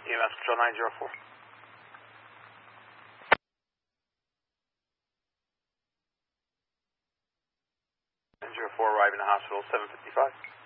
EMS Control 904. 904 arriving to hospital 755.